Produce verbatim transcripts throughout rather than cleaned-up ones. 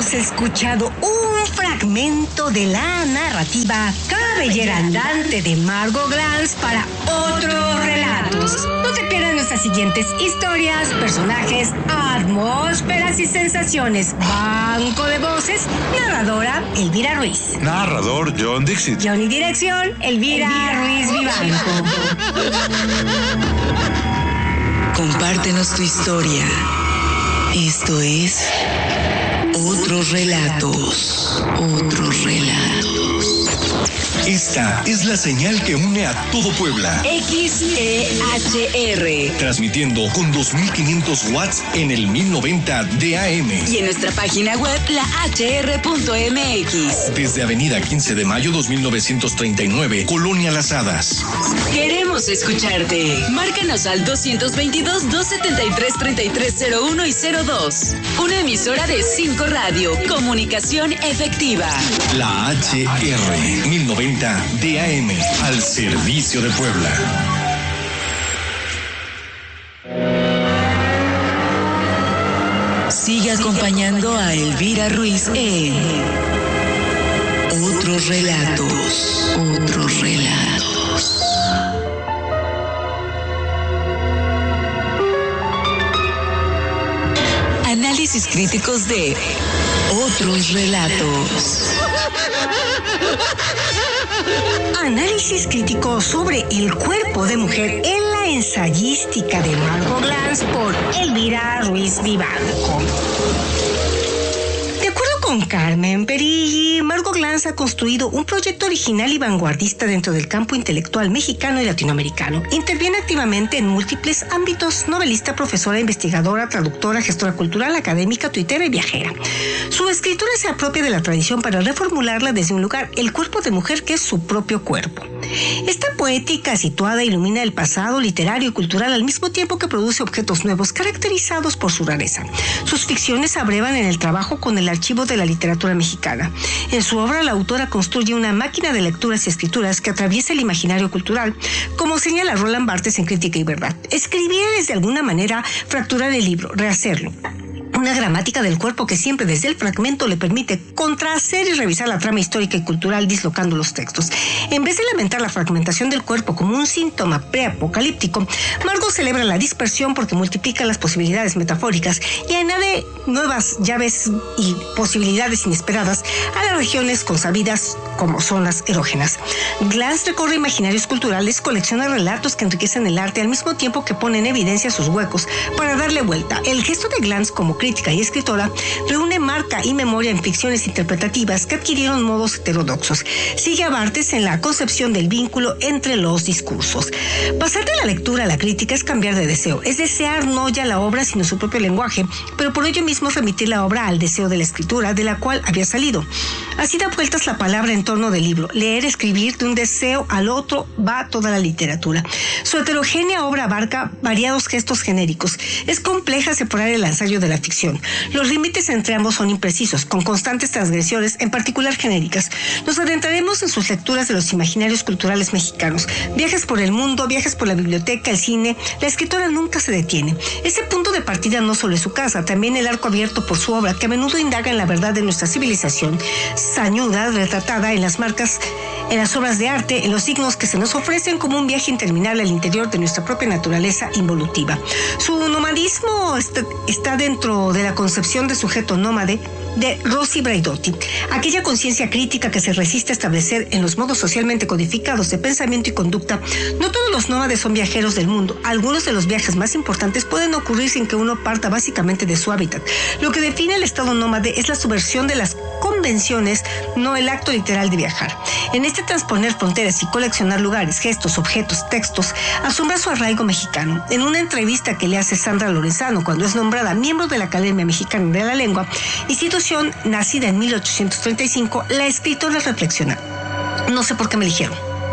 hemos escuchado un fragmento de la narrativa Cabellera Andante de Margot Glantz para otros relatos. No te pierdas nuestras siguientes historias, personajes, atmósferas y sensaciones. Banco de voces, narradora Elvira Ruiz. Narrador John Dixit. Guión y dirección Elvira, Elvira Ruiz Vivanco. Compártenos tu historia. Esto es Otros Relatos. Otros Relatos. Esta es la señal que une a todo Puebla. X E H R. Transmitiendo con dos mil quinientos watts en el mil noventa de A M. Y en nuestra página web, la h r punto m x. Desde Avenida quince de mayo dos mil novecientos treinta y nueve, Colonia Las Hadas. Queremos escucharte. Márcanos al dos dos dos, dos siete tres, tres tres cero uno y cero dos. Una emisora de cinco Radio. Comunicación efectiva. La H R mil noventa de A M, al servicio de Puebla. Sigue acompañando a Elvira Ruiz en Otros Relatos. Otros Relatos. Análisis críticos de Otros Relatos. Análisis crítico sobre el cuerpo de mujer en la ensayística de Margot Glantz por Elvira Ruiz Vivanco. De acuerdo con Carmen Perilli, Margot Glantz ha construido un proyecto original y vanguardista dentro del campo intelectual mexicano y latinoamericano. Interviene activamente en múltiples ámbitos: novelista, profesora, investigadora, traductora, gestora cultural, académica, tuitera y viajera. Su escritura se apropia de la tradición para reformularla desde un lugar, el cuerpo de mujer, que es su propio cuerpo. Esta poética situada ilumina el pasado literario y cultural al mismo tiempo que produce objetos nuevos caracterizados por su rareza. Sus ficciones abrevan en el trabajo con el archivo de la literatura mexicana. En su obra, la autora construye una máquina de lecturas y escrituras que atraviesa el imaginario cultural, como señala Roland Barthes en Crítica y Verdad. Escribir es de alguna manera fracturar el libro, rehacerlo. Una gramática del cuerpo que siempre desde el fragmento le permite contrahacer y revisar la trama histórica y cultural dislocando los textos. En vez de lamentar la fragmentación del cuerpo como un síntoma preapocalíptico, Margot celebra la dispersión porque multiplica las posibilidades metafóricas y añade nuevas llaves y posibilidades inesperadas a las regiones consabidas como zonas erógenas. Glantz recorre imaginarios culturales, colecciona relatos que enriquecen el arte al mismo tiempo que pone en evidencia sus huecos para darle vuelta. El gesto de Glantz como crítica y escritora reúne marca y memoria en ficciones interpretativas que adquirieron modos heterodoxos. Sigue a Barthes en la concepción del vínculo entre los discursos. Pasar de la lectura a la crítica es cambiar de deseo, es desear no ya la obra sino su propio lenguaje, pero por ello mismo remitir la obra al deseo de la escritura de la cual había salido. Así da vueltas la palabra en torno del libro. Leer, escribir, de un deseo al otro va toda la literatura. Su heterogénea obra abarca variados gestos genéricos. Es compleja separar el ensayo de la ficción. Los límites entre ambos son imprecisos, con constantes transgresiones, en particular genéricas. Nos adentraremos en sus lecturas de los imaginarios culturales mexicanos. Viajes por el mundo, viajes por la biblioteca, el cine. La escritora nunca se detiene. Ese punto de partida no solo es su casa, también el arco abierto por su obra, que a menudo indaga en la verdad de nuestra civilización, sañuda, retratada en las marcas, en las obras de arte, en los signos que se nos ofrecen como un viaje interminable al interior de nuestra propia naturaleza involutiva. Su nomadismo está, está dentro de la concepción de sujeto nómade de Rossi Braidotti, aquella conciencia crítica que se resiste a establecer en los modos socialmente codificados de pensamiento y conducta. No todos los nómades son viajeros del mundo. Algunos de los viajes más importantes pueden ocurrir sin que uno parta básicamente de su hábitat. Lo que define el estado nómade es la subversión de las convenciones, no el acto literal de viajar. En este transponer fronteras y coleccionar lugares, gestos, objetos, textos, asombra su arraigo mexicano. En una entrevista que le hace Sandra Lorenzano cuando es nombrada miembro de la Academia Mexicana de la Lengua, institución nacida en mil ochocientos treinta y cinco, la escritora reflexiona: no sé por qué me eligieron.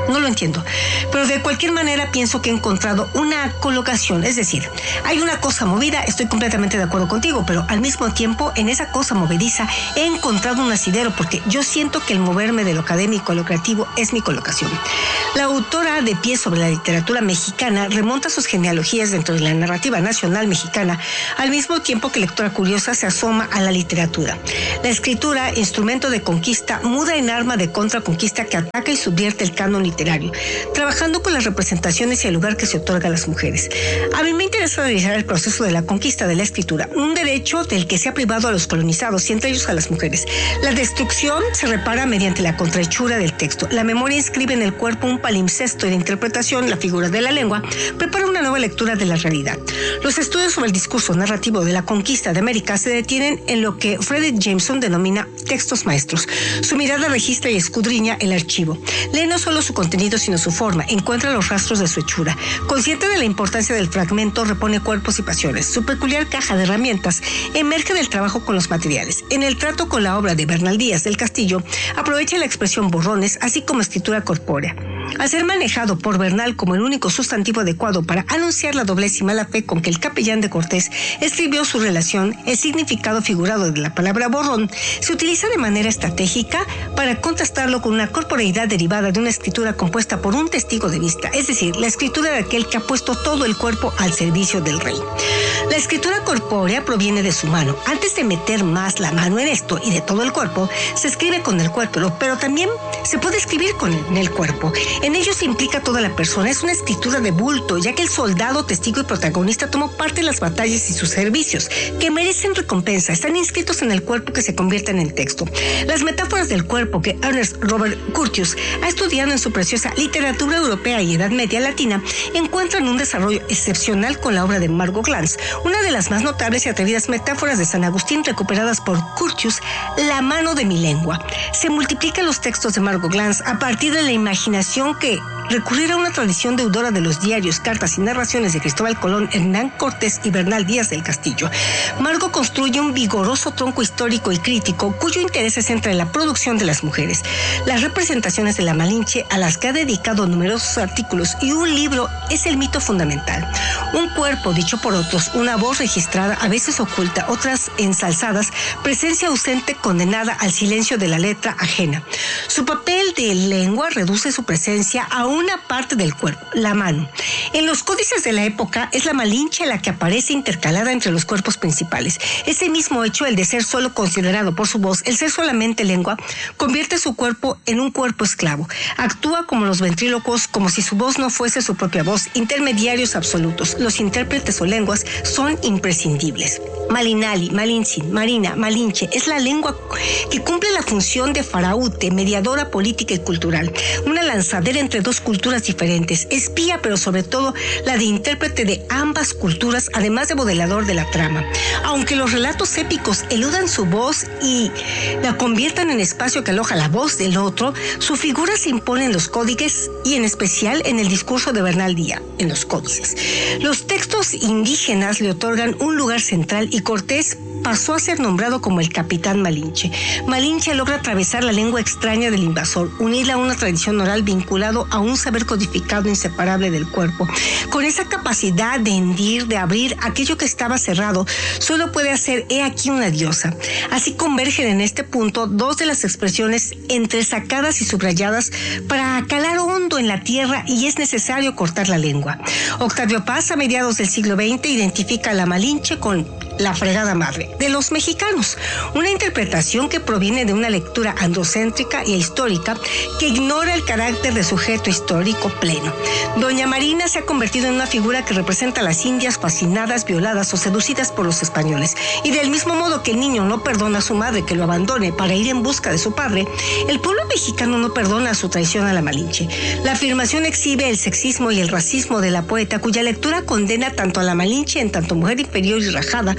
No lo entiendo, pero de cualquier manera pienso que he encontrado una colocación, es decir, hay una cosa movida, estoy completamente de acuerdo contigo, pero al mismo tiempo en esa cosa movediza he encontrado un asidero porque yo siento que el moverme de lo académico a lo creativo es mi colocación. La autora de pie sobre la literatura mexicana remonta sus genealogías dentro de la narrativa nacional mexicana, al mismo tiempo que lectora curiosa se asoma a la literatura. La escritura, instrumento de conquista, muda en arma de contraconquista que ataca y subvierte el canon literario, trabajando con las representaciones y el lugar que se otorga a las mujeres. A mí me interesa analizar el proceso de la conquista de la escritura, un derecho del que se ha privado a los colonizados y entre ellos a las mujeres. La destrucción se repara mediante la contrahechura del texto. La memoria inscribe en el cuerpo un palimpsesto y la interpretación, la figura de la lengua, prepara una nueva lectura de la realidad. Los estudios sobre el discurso narrativo de la conquista de América se detienen en lo que Frederick Jameson denomina textos maestros. Su mirada registra y escudriña el archivo. Lee no solo su contenido, sino su forma. Encuentra los rastros de su hechura. Consciente de la importancia del fragmento, repone cuerpos y pasiones. Su peculiar caja de herramientas emerge del trabajo con los materiales. En el trato con la obra de Bernal Díaz del Castillo, aprovecha la expresión borrones, así como escritura corpórea. Al ser manejado por Bernal como el único sustantivo adecuado para anunciar la doblez y mala fe con que el capellán de Cortés escribió su relación, el significado figurado de la palabra borrón se utiliza de manera estratégica para contrastarlo con una corporeidad derivada de una escritura compuesta por un testigo de vista, es decir, la escritura de aquel que ha puesto todo el cuerpo al servicio del rey. La escritura corpórea proviene de su mano. Antes de meter más la mano en esto y de todo el cuerpo, se escribe con el cuerpo, pero también se puede escribir con el, el cuerpo. En ello se implica toda la persona. Es una escritura de bulto, ya que el soldado, testigo y protagonista tomó parte en las batallas y sus servicios, que merecen recompensa. Están inscritos en el cuerpo que se convierten en texto. Las metáforas del cuerpo que Ernest Robert Curtius ha estudiado en su preciosa literatura europea y Edad Media latina encuentran un desarrollo excepcional con la obra de Margot Glantz, una de las más notables y atrevidas metáforas de San Agustín recuperadas por Curtius, la mano de mi lengua. Se multiplican los textos de Margot Glantz a partir de la imaginación que recurrir a una tradición deudora de los diarios, cartas y narraciones de Cristóbal Colón, Hernán Cortés y Bernal Díaz del Castillo. Margot construye un vigoroso tronco histórico y crítico cuyo interés se centra en la producción de las mujeres, las representaciones de la Malinche a las que ha dedicado numerosos artículos y un libro es el mito fundamental. Un cuerpo dicho por otros, una voz registrada, a veces oculta, otras ensalzadas, presencia ausente condenada al silencio de la letra ajena. Su papel de lengua reduce su presencia a una parte del cuerpo, la mano. En los códices de la época es la Malinche la que aparece intercalada entre los cuerpos principales. Ese mismo hecho, el de ser solo considerado por su voz, el ser solamente lengua, convierte su cuerpo en un cuerpo esclavo. Actúa como los ventrílocos, como si su voz no fuese su propia voz, intermediarios absolutos. Los intérpretes o lenguas son imprescindibles. Malinali, Malintzin, Marina, Malinche es la lengua que cumple la función de faraute, mediadora política y cultural, una lanzadera entre dos culturas diferentes, espía pero sobre todo la de intérprete de ambas culturas, además de modelador de la trama. Aunque los relatos épicos eludan su voz y la conviertan en espacio que aloja la voz del otro, su figura se impone en los códices y en especial en el discurso de Bernal Díaz, en los códices. Los textos indígenas le otorgan un lugar central y Cortés pasó a ser nombrado como el capitán Malinche. Malinche logra atravesar la lengua extraña del invasor, unirla a una tradición oral vinculado a un saber codificado inseparable del cuerpo. Con esa capacidad de hendir, de abrir aquello que estaba cerrado, solo puede hacer he aquí una diosa. Así convergen en este punto dos de las expresiones entresacadas y subrayadas para calar hondo en la tierra y es necesario cortar la lengua. Octavio Paz, a mediados del siglo veinte, identifica a la Malinche con la fregada madre de los mexicanos, una interpretación que proviene de una lectura androcéntrica y histórica que ignora el carácter de sujeto histórico pleno. Doña Marina se ha convertido en una figura que representa a las indias fascinadas, violadas o seducidas por los españoles, y del mismo modo que el niño no perdona a su madre que lo abandone para ir en busca de su padre, el pueblo mexicano no perdona su traición a la Malinche. La afirmación exhibe el sexismo y el racismo de la poeta, cuya lectura condena tanto a la Malinche en tanto mujer inferior y rajada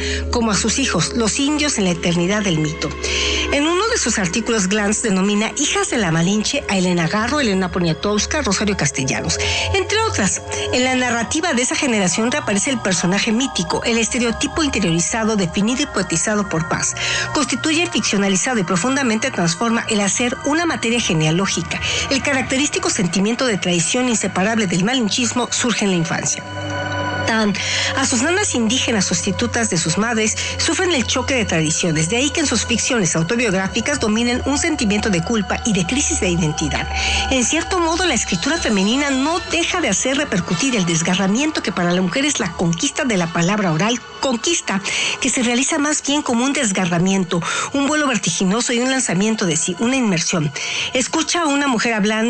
como a sus hijos, los indios en la eternidad del mito. En uno de sus artículos, Glantz denomina hijas de la Malinche a Elena Garro, Elena Poniatowska, Rosario Castellanos. Entre otras, en la narrativa de esa generación reaparece el personaje mítico, el estereotipo interiorizado, definido y poetizado por Paz. Constituye ficcionalizado y profundamente transforma el hacer una materia genealógica. El característico sentimiento de traición inseparable del malinchismo surge en la infancia. Tan, a sus nanas indígenas sustitutas de sus madres sufren el choque de tradiciones, de ahí que en sus ficciones autobiográficas dominen un sentimiento de culpa y de crisis de identidad. En cierto modo, la escritura femenina no deja de hacer repercutir el desgarramiento que para la mujer es la conquista de la palabra oral, conquista que se realiza más bien como un desgarramiento, un vuelo vertiginoso y un lanzamiento de sí, una inmersión. Escucha a una mujer hablando